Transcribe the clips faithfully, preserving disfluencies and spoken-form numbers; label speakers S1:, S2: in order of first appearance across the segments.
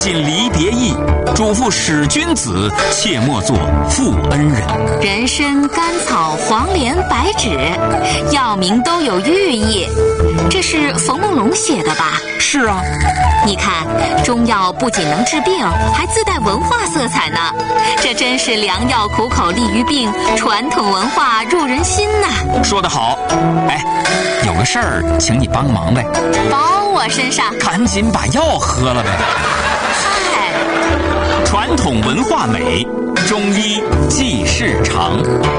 S1: 尽离别意，嘱咐使君子切莫做负恩人。
S2: 人参、甘草、黄连、白芷，药名都有寓意。这是冯梦龙写的吧？
S1: 是啊。
S2: 你看，中药不仅能治病，还自带文化色彩呢。这真是良药苦口利于病，传统文化入人心呐。
S1: 说得好。哎，有个事儿，请你帮忙呗。
S2: 包我身上。
S1: 赶紧把药喝了呗。传统文化美，中医记事长。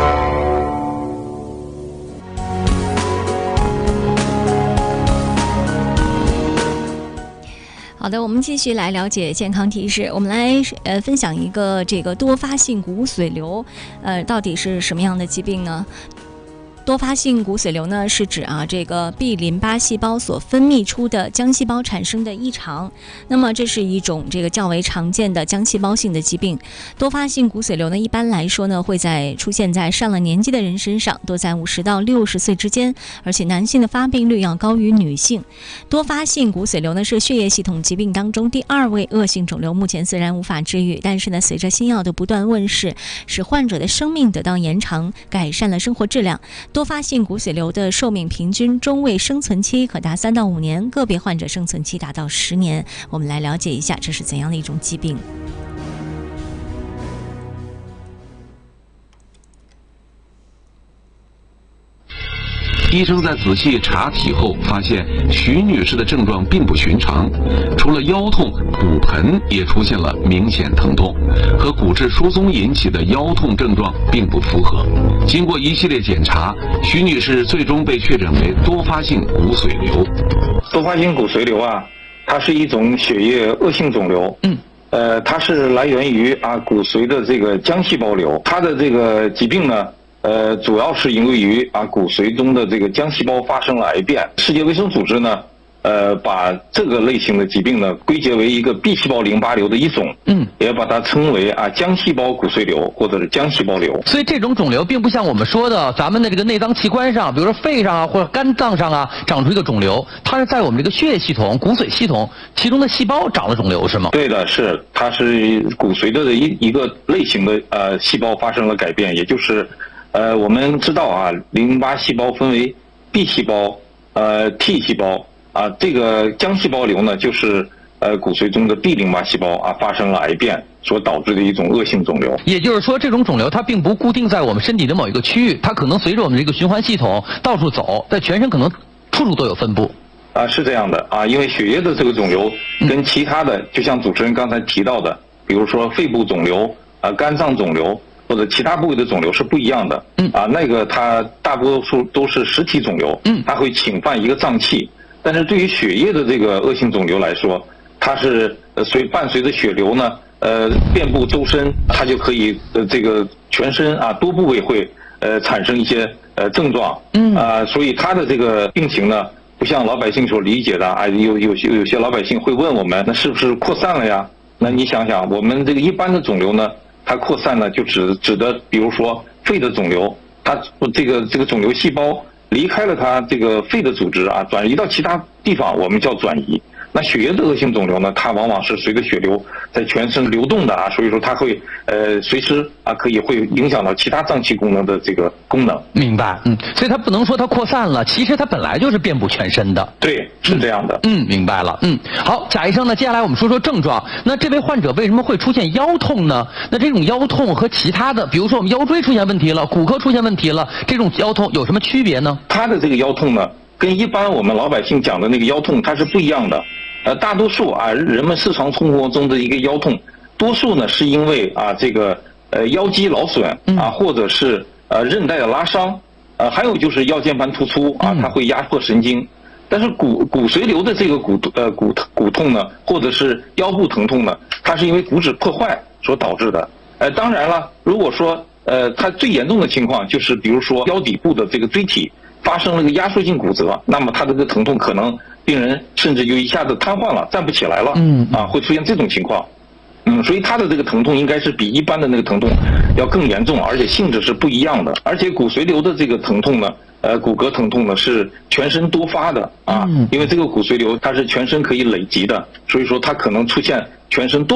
S3: 好的，我们继续来了解健康提示。我们来呃分享一个这个多发性骨髓瘤，呃，到底是什么样的疾病呢？多发性骨髓瘤呢，是指啊这个 B 淋巴细胞所分泌出的浆细胞产生的异常。那么这是一种这个较为常见的浆细胞性的疾病。多发性骨髓瘤呢，一般来说呢会在出现在上了年纪的人身上，多在五十到六十岁之间，而且男性的发病率要高于女性。多发性骨髓瘤呢是血液系统疾病当中第二位恶性肿瘤，目前虽然无法治愈，但是呢随着新药的不断问世，使患者的生命得到延长，改善了生活质量。多发性骨髓瘤的寿命平均中位生存期可达三到五年，个别患者生存期达到十年。我们来了解一下这是怎样的一种疾病。
S4: 医生在仔细查体后发现，徐女士的症状并不寻常，除了腰痛，骨盆也出现了明显疼痛，和骨质疏松引起的腰痛症状并不符合。经过一系列检查，徐女士最终被确诊为多发性骨髓瘤。
S5: 多发性骨髓瘤啊，它是一种血液恶性肿瘤。嗯。呃，它是来源于啊骨髓的这个浆细胞瘤，它的这个疾病呢。呃，主要是因为于啊骨髓中的这个浆细胞发生了癌变。世界卫生组织呢，呃，把这个类型的疾病呢归结为一个 B 细胞淋巴瘤的一种，嗯，也把它称为啊浆细胞骨髓瘤或者是浆细胞瘤。
S6: 所以这种肿瘤并不像我们说的咱们的这个内脏器官上，比如说肺上啊或者肝脏上啊长出一个肿瘤，它是在我们这个血液系统、骨髓系统其中的细胞长了肿瘤，是吗？
S5: 对的，是，它是骨髓的一一个类型的呃细胞发生了改变，也就是。呃，我们知道啊，淋巴细胞分为 B 细胞、呃 T 细胞啊，这个浆细胞瘤呢，就是呃骨髓中的 B 淋巴细胞啊发生了癌变所导致的一种恶性肿瘤。
S6: 也就是说，这种肿瘤它并不固定在我们身体的某一个区域，它可能随着我们这个循环系统到处走，在全身可能处处都有分布。
S5: 啊，是这样的啊，因为血液的这个肿瘤跟其他的，嗯、就像主持人刚才提到的，比如说肺部肿瘤啊、肝脏肿瘤。或者其他部位的肿瘤是不一样的，嗯啊，那个它大多数都是实体肿瘤，嗯，它会侵犯一个脏器，但是对于血液的这个恶性肿瘤来说，它是呃随伴随着血流呢，呃遍布周身，它就可以呃这个全身啊多部位会呃产生一些呃症状，嗯啊，所以它的这个病情呢，不像老百姓所理解的啊，有有些有些老百姓会问我们，那是不是扩散了呀？那你想想，我们这个一般的肿瘤呢？它扩散呢，就指指的，比如说肺的肿瘤，它这个这个肿瘤细胞离开了它这个肺的组织啊，转移到其他地方，我们叫转移。那血液的恶性肿瘤呢，它往往是随着血流在全身流动的啊，所以说它会呃随时啊可以会影响到其他脏器功能的这个功能。
S6: 明白，嗯，所以它不能说它扩散了，其实它本来就是遍布全身的。
S5: 对，是这样的。
S6: 嗯，明白了。嗯，好，贾医生呢，接下来我们说说症状。那这位患者为什么会出现腰痛呢？那这种腰痛和其他的，比如说我们腰椎出现问题了，骨科出现问题了，这种腰痛有什么区别呢？
S5: 他的这个腰痛呢，跟一般我们老百姓讲的那个腰痛它是不一样的。呃，大多数啊，人们日常生活中的一个腰痛，多数呢是因为啊这个呃腰肌劳损啊，或者是呃韧带的拉伤，呃还有就是腰间盘突出啊，它会压迫神经。但是骨骨髓瘤的这个骨呃骨骨痛呢，或者是腰部疼痛呢，它是因为骨质破坏所导致的。呃，当然了，如果说呃它最严重的情况就是，比如说腰底部的这个椎体发生了个压缩性骨折，那么它这个疼痛可能病人甚至就一下子瘫痪了，站不起来了，嗯啊，会出现这种情况。 嗯，所以他的这个疼痛应该是比一般的那个疼痛要更严重，而且性质是不一样的。而且骨髓瘤的这个疼痛呢，呃，骨骼疼痛呢是全身多发的啊，因为这个骨髓瘤它是全身可以累积的，所以说它可能出现全身多